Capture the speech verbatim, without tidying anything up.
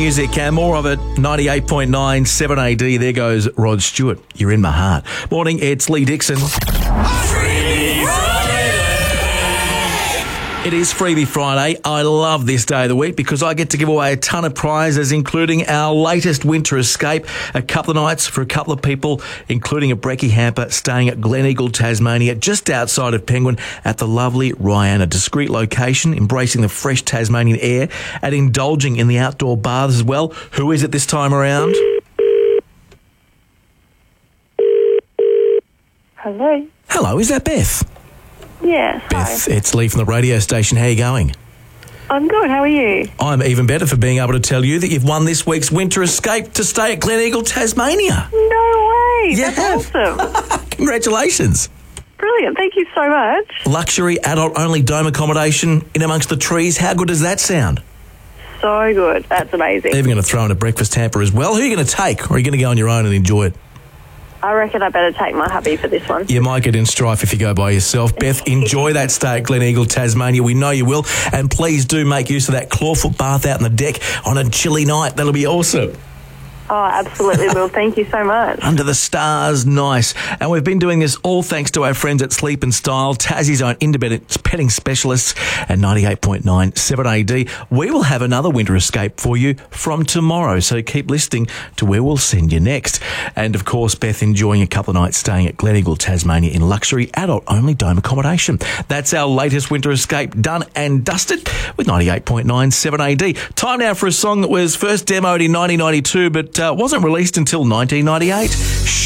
music and more of it. ninety-eight point nine seven A D. There goes Rod Stewart. You're in my heart. Morning, it's Lee Dixon. It is Freebie Friday. I love this day of the week because I get to give away a ton of prizes, including our latest winter escape, a couple of nights for a couple of people, including a brekkie hamper staying at Gleneagle, Tasmania, just outside of Penguin at the lovely Ryan, a discreet location, embracing the fresh Tasmanian air and indulging in the outdoor baths as well. Who is it this time around? Hello. Hello, is that Beth? Yes. Beth, Hi. it's Lee from the radio station. How are you going? I'm good. How are you? I'm even better for being able to tell you that you've won this week's winter escape to stay at Gleneagle, Tasmania. No way. You That's have. awesome. Congratulations. Brilliant. Thank you so much. Luxury adult-only dome accommodation in amongst the trees. How good does that sound? So good. That's amazing. Even going to throw in a breakfast hamper as well. Who are you going to take, or are you going to go on your own and enjoy it? I reckon I better take my hubby for this one. You might get in strife if you go by yourself. Beth, enjoy that stay at Gleneagle, Tasmania. We know you will. And please do make use of that clawfoot bath out on the deck on a chilly night. That'll be awesome. Oh, absolutely will. Thank you so much. Under the stars, nice. And we've been doing this all thanks to our friends at Sleep and Style, Tassie's own independent petting specialists at ninety-eight point nine seven A D. We will have another winter escape for you from tomorrow, so keep listening to where we'll send you next. And of course, Beth enjoying a couple of nights staying at Gleneagle, Tasmania in luxury adult-only dome accommodation. That's our latest winter escape done and dusted with ninety-eight point nine seven A D. Time now for a song that was first demoed in nineteen ninety-two, but uh, wasn't released until nineteen ninety-eight.